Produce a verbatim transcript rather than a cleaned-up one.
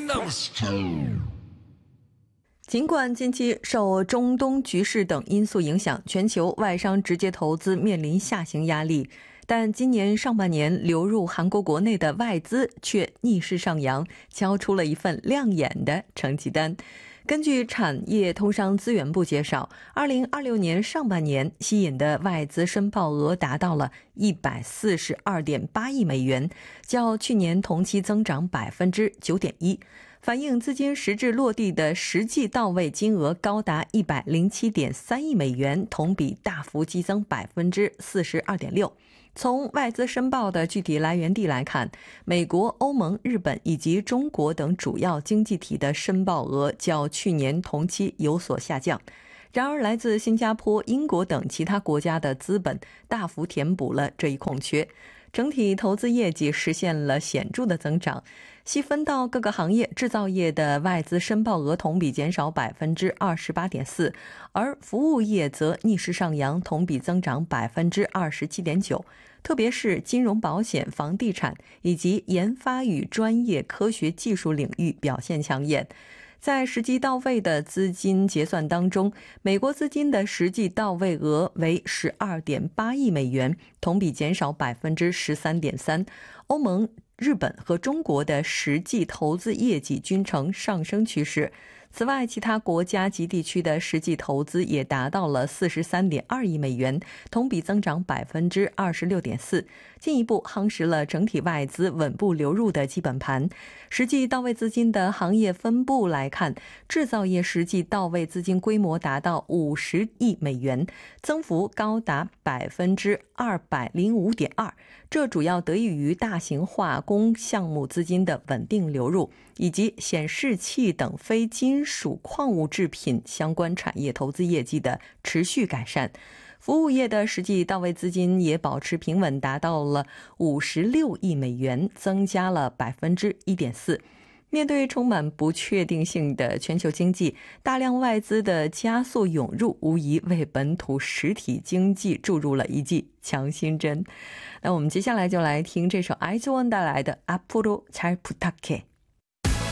尽管近期受中东局势等因素影响，全球外商直接投资面临下行压力，但今年上半年流入韩国国内的外资却逆势上扬，交出了一份亮眼的成绩单。根据产业通商资源部介绍，二零二六年上半年吸引的外资申报额达到了一百四十二点八亿美元，较去年同期增长百分之九点一，反映资金实质落地的实际到位金额高达一百零七点三亿美元，同比大幅激增百分之四十二点六。从外资申报的具体来源地来看，美国、欧盟、日本以及中国等主要经济体的申报额较去年同期有所下降。然而，来自新加坡、英国等其他国家的资本大幅填补了这一空缺，整体投资业绩实现了显著的增长。细分到各个行业，制造业的外资申报额同比减少百分之二十八点四，而服务业则逆势上扬，同比增长百分之二十七点九。特别是金融、保险、房地产以及研发与专业科学技术领域表现抢眼。在实际到位的资金结算当中，美国资金的实际到位额为 十二点八亿美元，同比减少百分之十三点三。欧盟、日本和中国的实际投资业绩均呈上升趋势。此外，其他国家及地区的实际投资也达到了 四十三点二亿美元，同比增长百分之二十六点四，进一步夯实了整体外资稳步流入的基本盘。实际到位资金的行业分布来看，制造业实际到位资金规模达到五十亿美元，增幅高达百分之二百零五点二，这主要得益于大型化工项目资金的稳定流入，以及显示器等非金属矿物制品相关产业投资业绩的持续改善。服务业的实际到位资金也保持平稳，达到了五十六亿美元，增加了百分之一点四。面对充满不确定性的全球经济，大量外资的加速涌入，无疑为本土实体经济注入了一剂强心针。那我们接下来就来听这首 아이즈원带来的앞으로 잘 부탁해。